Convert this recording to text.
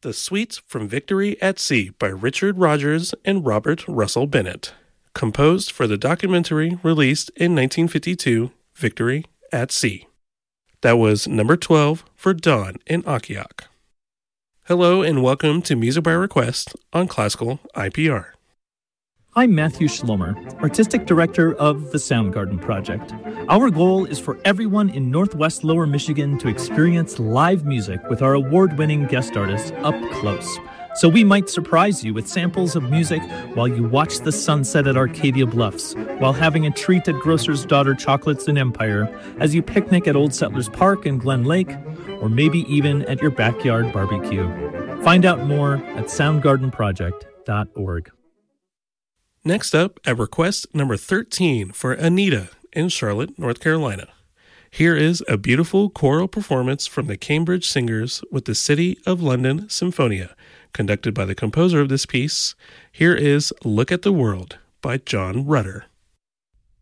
The Suite from Victory at Sea by Richard Rodgers and Robert Russell Bennett. Composed for the documentary released in 1952, Victory at Sea. That was number 12 for Dawn in Akiak. Hello and welcome to Music by Request on Classical IPR. I'm Matthew Schlomer, Artistic Director of the Soundgarden Project. Our goal is for everyone in Northwest Lower Michigan to experience live music with our award-winning guest artists up close. So we might surprise you with samples of music while you watch the sunset at Arcadia Bluffs, while having a treat at Grocer's Daughter Chocolates in Empire, as you picnic at Old Settlers Park in Glen Lake, or maybe even at your backyard barbecue. Find out more at soundgardenproject.org. Next up, at request number 13 for Anita in Charlotte, North Carolina. Here is a beautiful choral performance from the Cambridge Singers with the City of London Symphonia, conducted by the composer of this piece. Here is Look at the World by John Rutter.